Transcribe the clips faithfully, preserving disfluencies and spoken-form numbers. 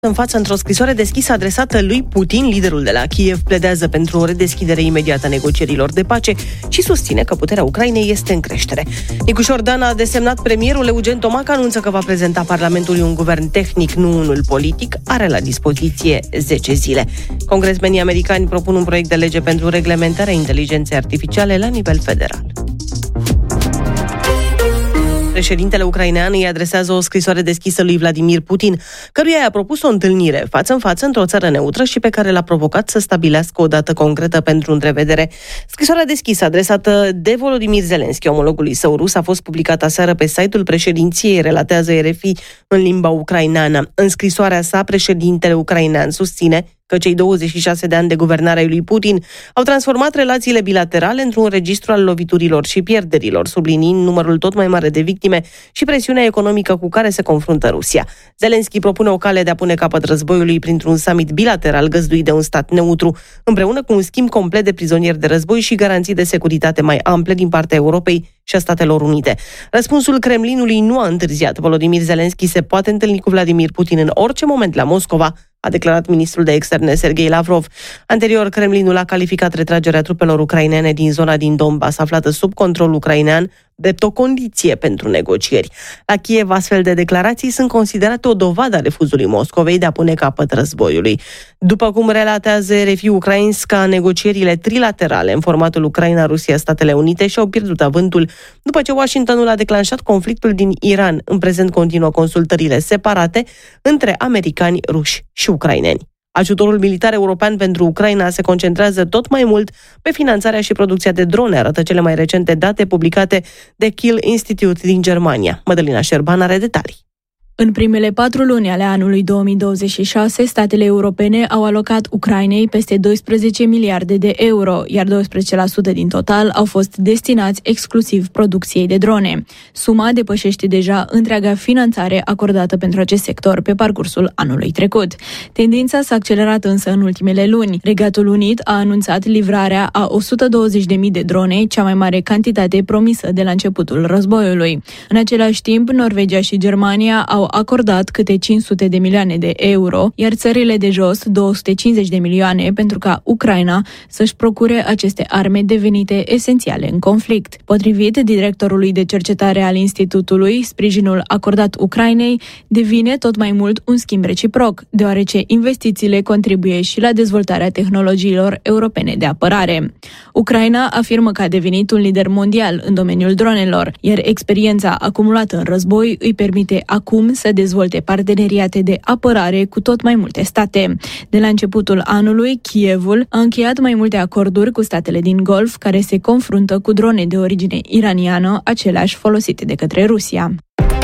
În față, într-o scrisoare deschisă adresată lui Putin, liderul de la Kiev pledează pentru o redeschidere imediată a negocierilor de pace și susține că puterea Ucrainei este în creștere. Nicușor Dan a desemnat premierul. Eugen Tomac anunță că va prezenta Parlamentului un guvern tehnic, nu unul politic. Are la dispoziție zece zile. Congresmenii americani propun un proiect de lege pentru reglementarea inteligenței artificiale la nivel federal. Președintele ucrainean îi adresează o scrisoare deschisă lui Vladimir Putin, căruia i-a propus o întâlnire față în față într-o țară neutră și pe care l-a provocat să stabilească o dată concretă pentru întrevedere. Scrisoarea deschisă adresată de Volodymyr Zelensky, omologului său rus, a fost publicată aseară pe site-ul președinției, relatează R F I în limba ucraineană. În scrisoarea sa, președintele ucrainean susține că cei douăzeci și șase de ani de guvernare ai lui Putin au transformat relațiile bilaterale într-un registru al loviturilor și pierderilor, subliniind numărul tot mai mare de victime și presiunea economică cu care se confruntă Rusia. Zelensky propune o cale de a pune capăt războiului printr-un summit bilateral găzduit de un stat neutru, împreună cu un schimb complet de prizonieri de război și garanții de securitate mai ample din partea Europei și a Statelor Unite. Răspunsul Kremlinului nu a întârziat. Volodymyr Zelensky se poate întâlni cu Vladimir Putin în orice moment la Moscova, a declarat ministrul de externe Sergei Lavrov. Anterior, Kremlinul a calificat retragerea trupelor ucrainene din zona din Donbass, aflată sub control ucrainean, drept o condiție pentru negocieri. La Kiev, astfel de declarații sunt considerate o dovadă a refuzului Moscovei de a pune capăt războiului. După cum relatează R F I Ukrainska, negocierile trilaterale în formatul Ucraina-Rusia-Statele Unite și-au pierdut avântul după ce Washingtonul a declanșat conflictul din Iran. În prezent continuă consultările separate între americani, ruși și ucraineni. Ajutorul militar european pentru Ucraina se concentrează tot mai mult pe finanțarea și producția de drone, arată cele mai recente date publicate de Kiel Institute din Germania. Mădălina Șerban are detalii. În primele patru luni ale anului două mii douăzeci și șase, statele europene au alocat Ucrainei peste doisprezece miliarde de euro, iar doisprezece la sută din total au fost destinați exclusiv producției de drone. Suma depășește deja întreaga finanțare acordată pentru acest sector pe parcursul anului trecut. Tendința s-a accelerat însă în ultimele luni. Regatul Unit a anunțat livrarea a o sută douăzeci de mii de drone, cea mai mare cantitate promisă de la începutul războiului. În același timp, Norvegia și Germania au acordat câte cinci sute de milioane de euro, iar țările de jos două sute cincizeci de milioane pentru ca Ucraina să-și procure aceste arme devenite esențiale în conflict. Potrivit directorului de cercetare al institutului, sprijinul acordat Ucrainei devine tot mai mult un schimb reciproc, deoarece investițiile contribuie și la dezvoltarea tehnologiilor europene de apărare. Ucraina afirmă că a devenit un lider mondial în domeniul dronelor, iar experiența acumulată în război îi permite acum să dezvolte parteneriate de apărare cu tot mai multe state. De la începutul anului, Kievul a încheiat mai multe acorduri cu statele din Golf care se confruntă cu drone de origine iraniană, aceleași folosite de către Rusia.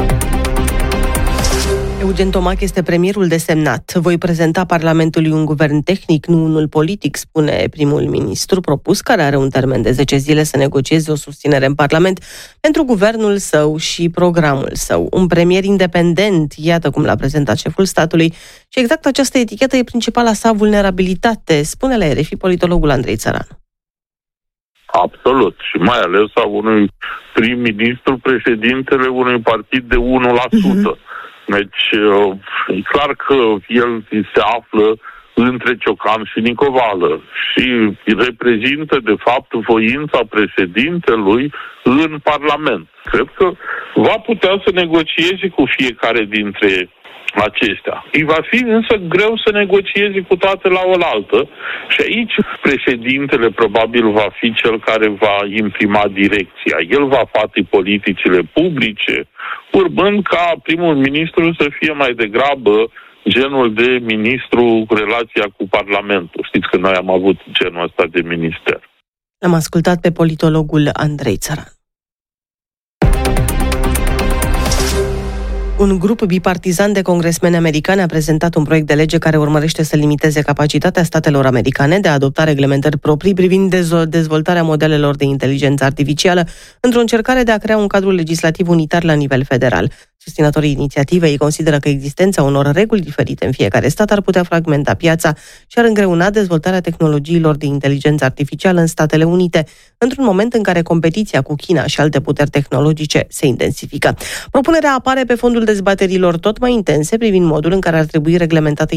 Eugen Tomac este premierul desemnat. Voi prezenta Parlamentului un guvern tehnic, nu unul politic, spune primul ministru propus, care are un termen de zece zile să negocieze o susținere în Parlament pentru guvernul său și programul său. Un premier independent, iată cum l-a prezentat șeful statului, și exact această etichetă e principala sa vulnerabilitate, spune la R F I politologul Andrei Țăranu. Absolut. Și mai ales a unui prim-ministru, președintele unui partid de unu la sută. Mm-hmm. Deci, e clar că el se află între Ciocan și Nicovală și reprezintă, de fapt, voința președintelui în Parlament. Cred că va putea să negocieze cu fiecare dintre acestea. Îi va fi însă greu să negocieze cu toate la oaltă și aici președintele probabil va fi cel care va imprima direcția. El va face politicile publice, urmând ca primul ministru să fie mai degrabă genul de ministru relația cu Parlamentul. Știți că noi am avut genul ăsta de minister. Am ascultat pe politologul Andrei Țăran. Un grup bipartizan de congresmeni americani a prezentat un proiect de lege care urmărește să limiteze capacitatea statelor americane de a adopta reglementări proprii privind dezvoltarea modelelor de inteligență artificială într-o încercare de a crea un cadru legislativ unitar la nivel federal. Susținătorii inițiativei consideră că existența unor reguli diferite în fiecare stat ar putea fragmenta piața și ar îngreuna dezvoltarea tehnologiilor de inteligență artificială în Statele Unite, într-un moment în care competiția cu China și alte puteri tehnologice se intensifică. Propunerea apare pe fondul dezbaterilor tot mai intense privind modul în care ar trebui reglementate